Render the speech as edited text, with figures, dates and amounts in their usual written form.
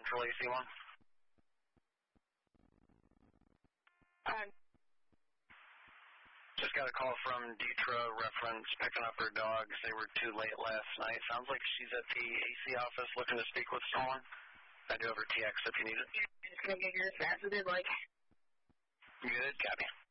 Control AC1. Just got a call from Deetra, reference picking up her dogs. They were too late last night. Sounds like she's at the AC office looking to speak with someone. I do have her TX if you need it. I'm just going to get here as fast as they'd like. Good, copy.